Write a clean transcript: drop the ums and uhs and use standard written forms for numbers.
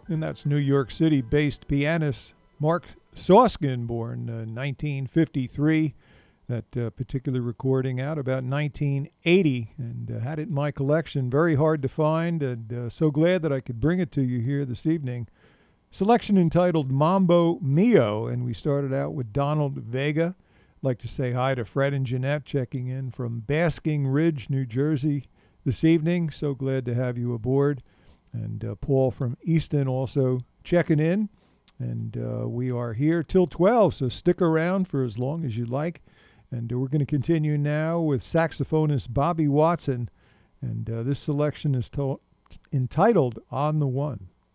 And that's New York City-based pianist Mark Soskin, born 1953. That particular recording out about 1980, and had it in my collection. Very hard to find, and so glad that I could bring it to you here this evening. Selection entitled Mambo Mio, and we started out with Donald Vega. I'd like to say hi to Fred and Jeanette checking in from Basking Ridge, New Jersey this evening. So glad to have you aboard. And Paul from Easton also checking in. And we are here till 12, so stick around for as long as you like. And we're going to continue now with saxophonist Bobby Watson. And this selection is entitled On the One.